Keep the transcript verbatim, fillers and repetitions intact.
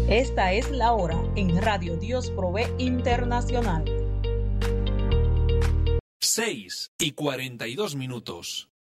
Esta es la hora en Radio Dios Provee Internacional. seis y cuarenta y dos minutos.